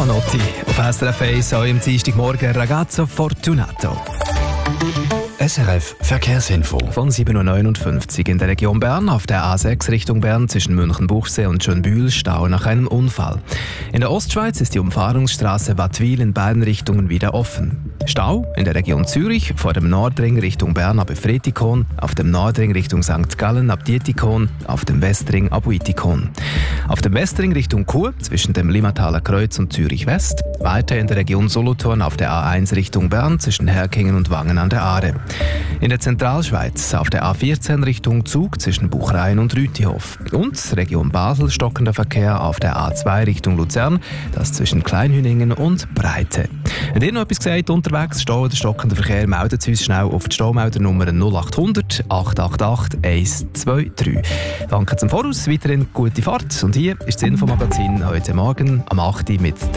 Giovanotti auf SRF 1 am Dienstagmorgen Ragazzo Fortunato. SRF Verkehrsinfo. Von 7.59 Uhr in der Region Bern auf der A6 Richtung Bern zwischen München-Buchsee und Schönbühl Stau nach einem Unfall. In der Ostschweiz ist die Umfahrungsstraße Wattwil in beiden Richtungen wieder offen. Stau in der Region Zürich vor dem Nordring Richtung Bern ab Efretikon, auf dem Nordring Richtung St. Gallen ab Dietikon, auf dem Westring ab Uitikon. Auf dem Westring Richtung Chur zwischen dem Limmataler Kreuz und Zürich West. Weiter in der Region Solothurn auf der A1 Richtung Bern zwischen Herkingen und Wangen an der Aare. In der Zentralschweiz auf der A14 Richtung Zug zwischen Buchrain und Rütihof. Und Region Basel stockender Verkehr auf der A2 Richtung Luzern, das zwischen Kleinhüningen und Breite. Wenn ihr noch etwas gesagt unterwegs, Stau oder stockender Verkehr, meldet uns schnell auf die Staumeldernummer 0800 888 123. Danke zum Voraus, weiterhin gute Fahrt. Und hier ist das Infomagazin heute Morgen am 8 Uhr mit